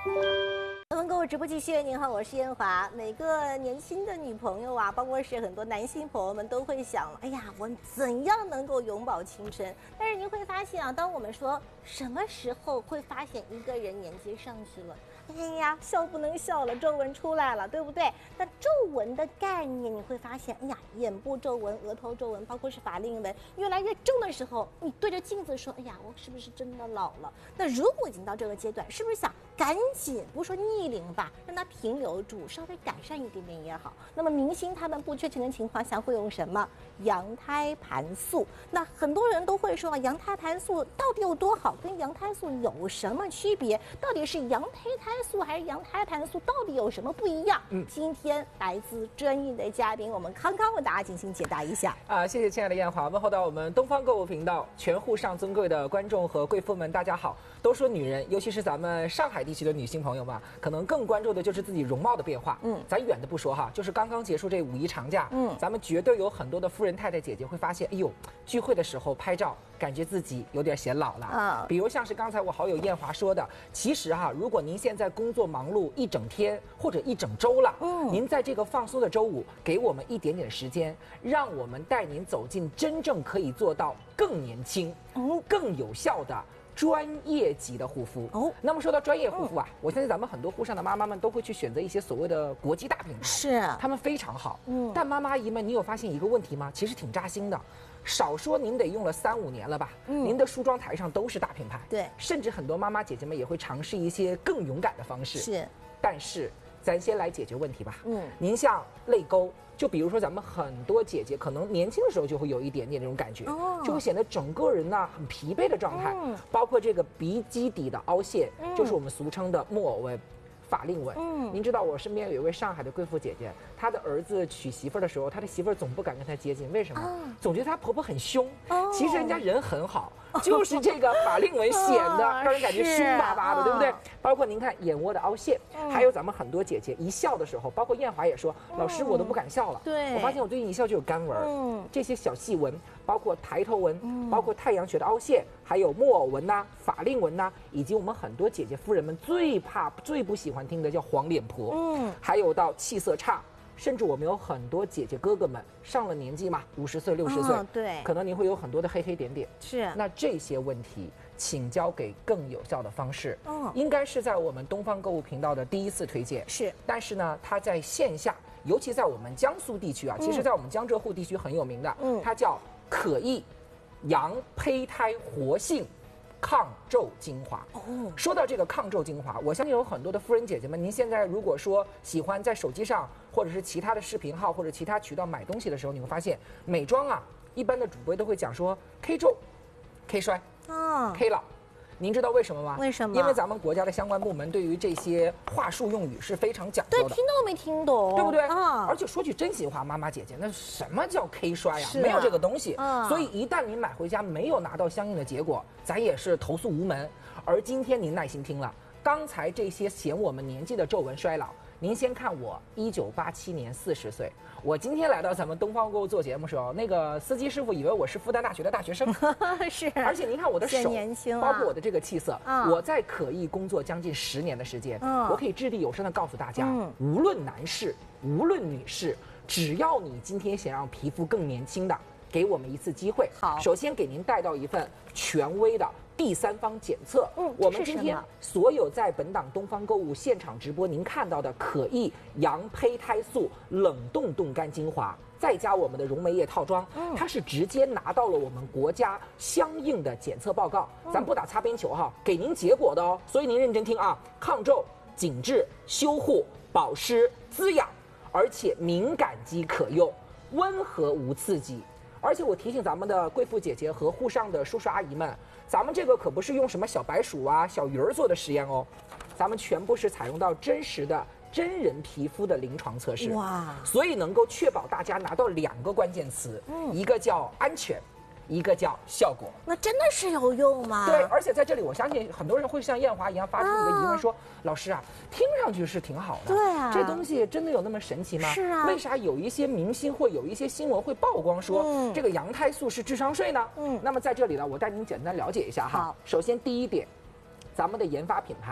我们购物直播继续，您好，我是燕华。每个年轻的女朋友啊，包括是很多男性朋友们都会想，哎呀，我怎样能够永葆青春？但是您会发现啊，当我们说什么时候会发现一个人年纪上去了？哎呀，笑不能笑了，皱纹出来了，对不对？那皱纹的概念，你会发现，哎呀，眼部皱纹、额头皱纹，包括是法令纹越来越重的时候，你对着镜子说，哎呀，我是不是真的老了？那如果已经到这个阶段，是不是想赶紧，不是说逆龄吧，让它停留住，稍微改善一点点也好？那么明星他们不缺钱的情况下会用什么？羊胎盘素。那很多人都会说啊，羊胎盘素到底有多好？跟羊胎素有什么区别？到底是羊胚胎素还是羊胎盘素？到底有什么不一样？今天来自专业的嘉宾，我们康康为大家进行解答一下。 谢谢亲爱的燕华，问候到我们东方购物频道全沪上尊贵的观众和贵妇们，大家好。都说女人，尤其是咱们上海地区的女性朋友们，可能更关注的就是自己容貌的变化。咱远的不说哈，就是刚刚结束这五一长假，咱们绝对有很多的夫人太太姐姐会发现，哎呦，聚会的时候拍照，感觉自己有点显老了。比如像是刚才我好友燕华说的，其实哈，如果您现在工作忙碌一整天或者一整周了，您在这个放松的周五，给我们一点点时间，让我们带您走进真正可以做到更年轻、更有效的专业级的护肤。那么说到专业护肤啊，我相信咱们很多沪上的妈妈们都会去选择一些所谓的国际大品牌， 是， 他们非常好。但妈妈阿姨们，你有发现一个问题吗？其实挺扎心的。少说您得用了3、5年了吧？您的梳妆台上都是大品牌， 对， 甚至很多妈妈姐姐们也会尝试一些更勇敢的方式。 是， 但是咱先来解决问题吧。您像泪沟，就比如说咱们很多姐姐可能年轻的时候就会有一点点那种感觉，就会显得整个人呢很疲惫的状态，包括这个鼻基底的凹陷，就是我们俗称的木偶纹。法令纹，您知道我身边有一位上海的贵妇姐姐，她的儿子娶媳妇的时候，她的媳妇总不敢跟她接近，为什么？总觉得她婆婆很凶，其实人家人很好，就是这个法令纹显得让人感觉凶巴巴的，对不对？包括您看眼窝的凹陷，还有咱们很多姐姐一笑的时候，包括燕华也说，老师我都不敢笑了。 对， 我发现我最近一笑就有干纹，这些小细纹，包括抬头纹，包括太阳穴的凹陷，还有木偶纹呐、法令纹呐，以及我们很多姐姐夫人们最怕、最不喜欢听的叫黄脸婆，还有到气色差，甚至我们有很多姐姐哥哥们上了年纪嘛，50岁、60岁， 对， 可能您会有很多的黑黑点点。 是， 那这些问题，请交给更有效的方式。应该是在我们东方购物频道的第一次推荐。 是， 但是呢，它在线下，尤其在我们江苏地区啊，其实在我们江浙沪地区很有名的，它叫可益羊胚胎活性抗皱精华。说到这个抗皱精华，我相信有很多的夫人姐姐们，您现在如果说喜欢在手机上或者是其他的视频号或者其他渠道买东西的时候，你会发现美妆啊，一般的主播都会讲说 K 皱、K 衰、K 老。您知道为什么吗？ 为什么？ 因为咱们国家的相关部门对于这些话术用语是非常讲究的。 对，听都没听懂， 对不对？而且说句真心话，妈妈姐姐，那什么叫 K 衰呀？没有这个东西。所以一旦您买回家没有拿到相应的结果，咱也是投诉无门。而今天您耐心听了，刚才这些显我们年纪的皱纹衰老，您先看我1987年40岁。我今天来到咱们东方购物做节目的时候，那个司机师傅以为我是复旦大学的大学生， 是。 而且您看我的手， 年轻， 包括我的这个气色，我在可益工作将近10年的时间，我可以掷地有声的告诉大家，无论男士，无论女士，只要你今天想让皮肤更年轻的，给我们一次机会。 好， 首先给您带到一份权威的第三方检测。我们今天所有在本档东方购物现场直播您看到的可益羊胚胎素冷冻冻干精华，再加我们的溶酶液套装，它是直接拿到了我们国家相应的检测报告，咱不打擦边球哈，给您结果的哦。所以您认真听啊，抗皱、紧致、修护、保湿、滋养，而且敏感肌可用，温和无刺激。而且我提醒咱们的贵妇姐姐和沪上的叔叔阿姨们，咱们这个可不是用什么小白鼠啊、小鱼儿做的实验哦，咱们全部是采用到真实的真人皮肤的临床测试。哇！所以能够确保大家拿到2个关键词，一个叫安全，一个叫效果。 那真的是有用吗？ 对，而且在这里，我相信很多人会像燕华一样发出一个疑问说：“老师啊，听上去是挺好的， 对啊， 这东西真的有那么神奇吗？ 是啊， 为啥有一些明星或有一些新闻会曝光说这个羊胎素是智商税呢？那么在这里呢，我带您简单了解一下哈。首先第一点，咱们的研发品牌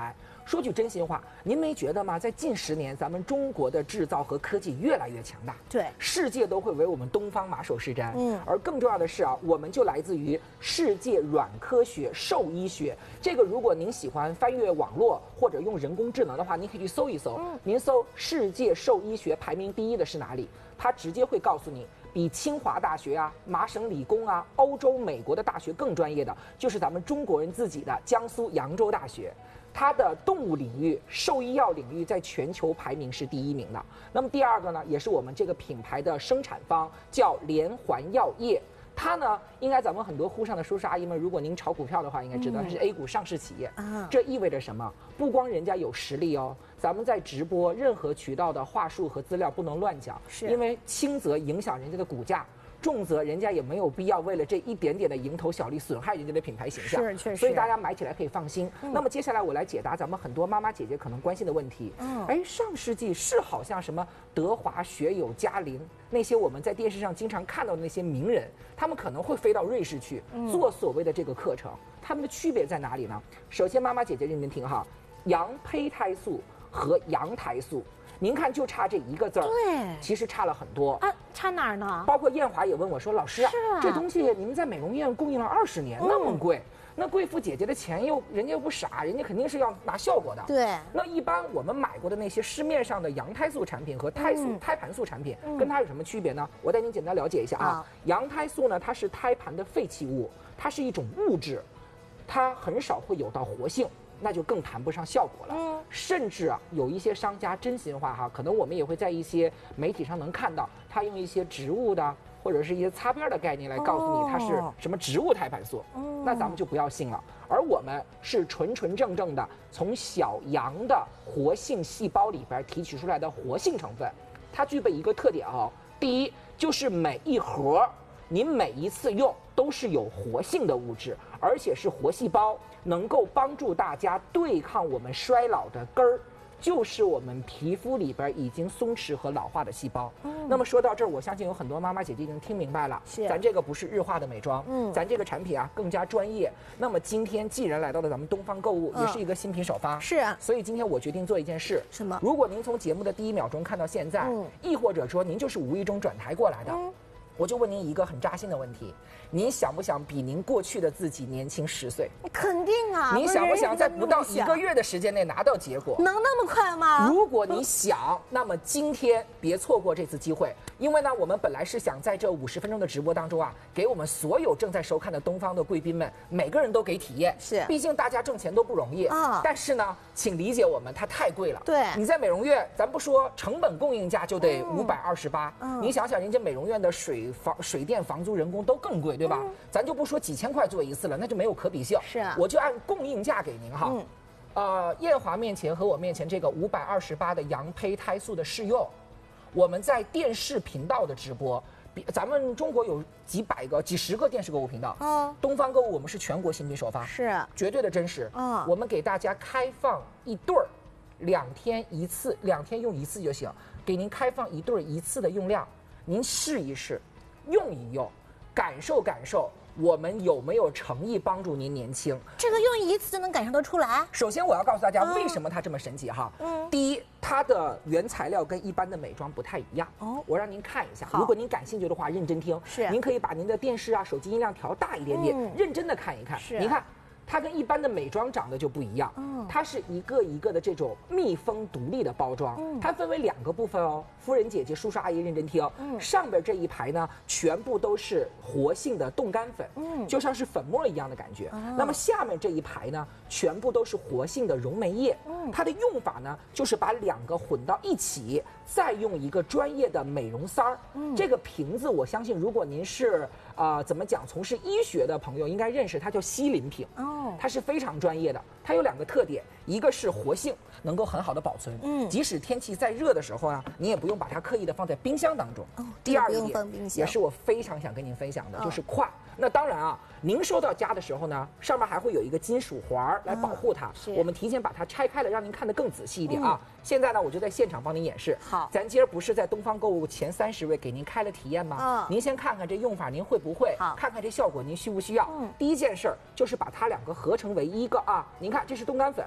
说句真心话，您没觉得吗？在近10年，咱们中国的制造和科技越来越强大， 对， 世界都会为我们东方马首是瞻。而更重要的是啊，我们就来自于世界软科学兽医学。这个如果您喜欢翻阅网络或者用人工智能的话，您可以去搜一搜。您搜世界兽医学排名第1的是哪里？它直接会告诉你。比清华大学啊、麻省理工啊、欧洲、美国的大学更专业的，就是咱们中国人自己的江苏扬州大学。它的动物领域、兽医药领域在全球排名是第1名的。那么第2个呢，也是我们这个品牌的生产方，叫连环药业。它呢，应该咱们很多沪上的叔叔阿姨们，如果您炒股票的话，应该知道它是 A 股上市企业。这意味着什么？不光人家有实力哦，咱们在直播任何渠道的话术和资料不能乱讲，因为轻则影响人家的股价。重则人家也没有必要为了这一点点的蝇头小利损害人家的品牌形象， 是确实， 所以大家买起来可以放心。那么接下来我来解答咱们很多妈妈姐姐可能关心的问题。上世纪是好像什么德华、学友、嘉陵那些我们在电视上经常看到的那些名人，他们可能会飞到瑞士去做所谓的这个课程，他们的区别在哪里呢？首先，妈妈姐姐认真听哈，羊胚胎素和羊胎素。您看，就差这1个字儿， 对， 其实差了很多啊， 差哪儿呢？ 包括艳华也问我说：“老师啊，这东西你们在美容院供应了20年，那么贵，那贵妇姐姐的钱人家又不傻，人家肯定是要拿效果的。 对， 那一般我们买过的那些市面上的羊胎素产品和胎盘素产品，跟它有什么区别呢？我带您简单了解一下啊。羊胎素呢，它是胎盘的废弃物，它是一种物质，它很少会有到活性。”那就更谈不上效果了。甚至啊，有一些商家真心话哈，可能我们也会在一些媒体上能看到，他用一些植物的或者是一些擦边的概念来告诉你它是什么植物胎盘素，那咱们就不要信了。而我们是纯正的从小羊的活性细胞里边提取出来的活性成分，它具备一个特点哦，第一就是每一盒您每一次用都是有活性的物质，而且是活细胞。能够帮助大家对抗我们衰老的根儿，就是我们皮肤里边已经松弛和老化的细胞。那么说到这儿，我相信有很多妈妈姐姐已经听明白了，咱这个不是日化的美妆，咱这个产品啊更加专业。那么今天既然来到了咱们东方购物，也是一个新品首发， 是啊， 所以今天我决定做一件事， 什么？ 如果您从节目的第1秒钟看到现在，亦或者说您就是无意中转台过来的。我就问您一个很扎心的问题：您想不想比您过去的自己年轻10岁？ 肯定啊！ 您想不想在不到1个月的时间内拿到结果？ 能那么快吗？ 如果你想，那么今天别错过这次机会，因为呢，我们本来是想在这50分钟的直播当中啊，给我们所有正在收看的东方的贵宾们，每个人都给体验。 是， 毕竟大家挣钱都不容易啊。但是呢，请理解我们，它太贵了。 对， 你在美容院，咱不说成本供应价就得528，你想想人家美容院的水电、房租、人工都更贵，对吧？咱就不说几千块做一次了，那就没有可比性。 是啊， 我就按供应价给您哈。艳华面前和我面前这个528的羊胚胎素的试用，我们在电视频道的直播，咱们中国有几十个电视购物频道。东方购物我们是全国新品首发， 是绝对的真实。我们给大家开放一对儿，2天一次，2天用1次就行，给您开放一对儿1次的用量，您试一试。用一用，感受我们有没有诚意帮助您年轻。 这个用1次就能感受得出来。 首先我要告诉大家为什么它这么神奇哈。第一，它的原材料跟一般的美妆不太一样。我让您看一下，如果您感兴趣的话，认真听。 是， 您可以把您的电视啊、手机音量调大一点点，认真的看一看。 是， 您看。它跟一般的美妆长得就不一样，它是一个一个的这种密封独立的包装，它分为2个部分哦。夫人姐姐、叔叔阿姨认真听，上边这一排呢，全部都是活性的冻干粉，就像是粉末一样的感觉。那么下面这一排呢，全部都是活性的溶酶液。它的用法呢，就是把2个混到一起，再用一个专业的美容塞儿。这个瓶子，我相信如果您是怎么讲，从事医学的朋友应该认识，它叫西林瓶。它是非常专业的，它有2个特点，一个是活性，能够很好的保存，即使天气再热的时候啊，你也不用把它刻意的放在冰箱当中。第2一点，也是我非常想跟您分享的，就是快。那当然啊，您收到家的时候呢，上面还会有一个金属环来保护它。我们提前把它拆开了，让您看得更仔细一点啊。现在呢，我就在现场帮您演示。 好， 咱今儿不是在东方购物前30位给您开了体验吗？您先看看这用法您会不会，看看这效果您需不需要。第一件事儿就是把它2个合成为一个啊。您看，这是冻干粉。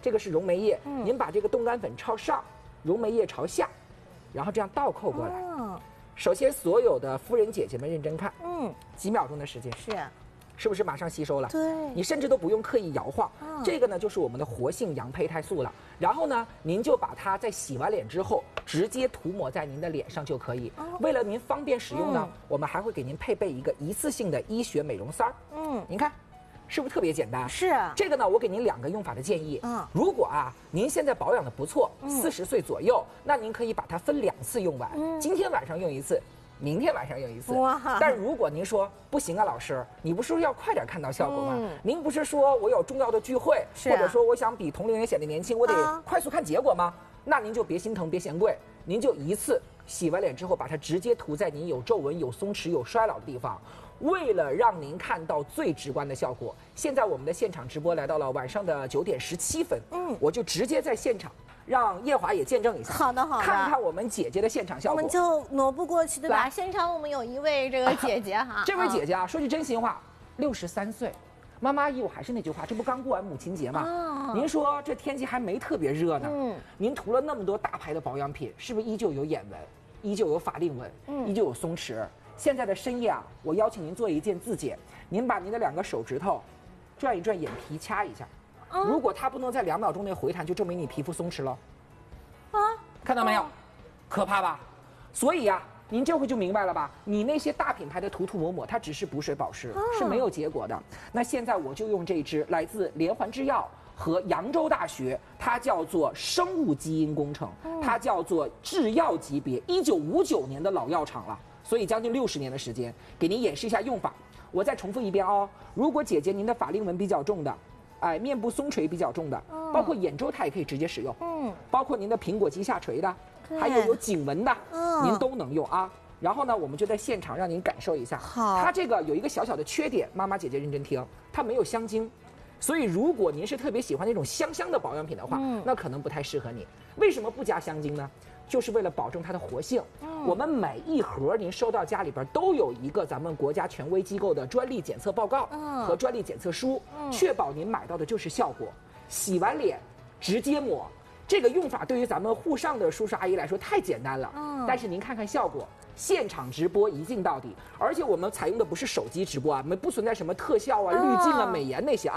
这个是溶酶液，您把这个冻干粉朝上，溶酶液朝下，然后这样倒扣过来。首先，所有的夫人姐姐们认真看，几秒钟的时间是不是马上吸收了？ 对， 你甚至都不用刻意摇晃。这个呢就是我们的活性羊胚胎素了。然后呢，您就把它在洗完脸之后直接涂抹在您的脸上就可以。为了您方便使用呢，我们还会给您配备一个一次性的医学美容塞儿。您看。是不是特别简单？ 是这个呢，我给您2个用法的建议。如果您现在保养的不错，40岁左右，那您可以把它分2次用完。今天晚上用1次，明天晚上用1次。但如果您说不行啊，老师，你不是说要快点看到效果吗？您不是说我有重要的聚会，或者说我想比同龄人显得年轻，我得快速看结果吗？那您就别心疼，别嫌贵，您就1次洗完脸之后，把它直接涂在您有皱纹、有松弛、有衰老的地方。为了让您看到最直观的效果，现在我们的现场直播来到了晚上的9点17分，我就直接在现场让叶华也见证一下。 好的， 看看我们姐姐的现场效果。 我们就挪不过去，对吧？现场我们有一位这个姐姐哈， 这位姐姐说句真心话，63岁。妈妈阿姨，我还是那句话，这不刚过完母亲节吗？您说这天气还没特别热呢，您涂了那么多大牌的保养品，是不是依旧有眼纹，依旧有法令纹，依旧有松弛？现在的深夜我邀请您做一件自检，您把您的2个手指头转一转眼皮，掐一下。如果它不能在2秒钟内回弹，就证明你皮肤松弛了。看到没有？可怕吧？所以您这回就明白了吧？你那些大品牌的涂抹，它只是补水保湿，是没有结果的。那现在我就用这支来自连环制药和扬州大学，它叫做生物基因工程，它叫做制药级别，1959年的老药厂了。所以将近60年的时间，给您演示一下用法。我再重复一遍哦。如果姐姐您的法令纹比较重的，面部松垂比较重的，包括眼周它也可以直接使用，包括您的苹果肌下垂的，还有颈纹的，您都能用啊。然后呢，我们就在现场让您感受一下。 好， 它这个有一个小小的缺点，妈妈姐姐认真听，它没有香精。所以，如果您是特别喜欢那种香的保养品的话，那可能不太适合你。为什么不加香精呢？就是为了保证它的活性。我们每一盒您收到家里边都有一个咱们国家权威机构的专利检测报告和专利检测书，确保您买到的就是效果。洗完脸直接抹，这个用法对于咱们沪上的叔叔阿姨来说太简单了。但是您看看效果。现场直播一镜到底，而且我们采用的不是手机直播我们不存在什么特效滤镜美颜那些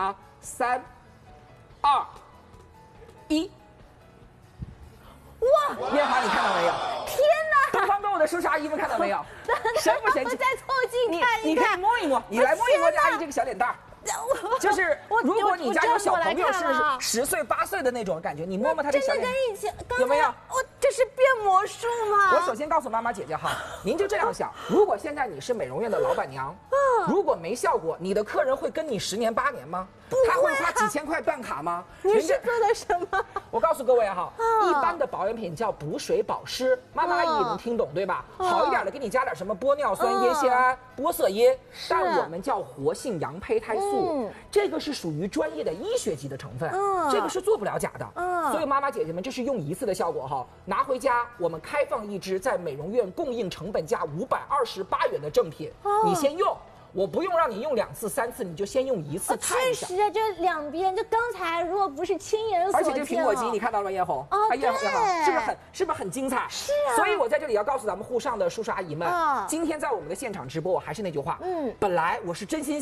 3、2、1，哇！叶华，你看到没有？ 天哪！ 东方购物的叔叔阿姨们看到没有？神不神奇？ 我再凑近看你可以摸一摸，你来摸一摸这阿姨这个小脸蛋儿。就是如果你家有小朋友是10岁8岁的那种感觉，你摸摸他这小脸， 真的跟以前有没有？ 这是变魔术吗？ 我首先告诉妈妈姐姐您就这样想：如果现在你是美容院的老板娘，如果没效果，你的客人会跟你10年8年吗？他会花几千块办卡吗？ 你是做的什么？ 我告诉各位一般的保养品叫补水保湿，妈妈阿姨也能听懂对吧？好一点的给你加点什么玻尿酸、烟酰胺、玻色因，但我们叫活性羊胚胎素，这个是属于专业的医学级的成分，这个是做不了假的。所以妈妈姐姐们，这是用1次的效果拿回家我们开放一支在美容院供应成本价528元的正品，你先用。我不用让你用2次3次，你就先用1次看一下。 确实，这两边就刚才如果不是亲眼所见， 而且这苹果肌你看到了吗？艳红艳红是不是很精彩？ 是所以我在这里要告诉咱们沪上的叔叔阿姨们，今天在我们的现场直播，我还是那句话，本来我是真心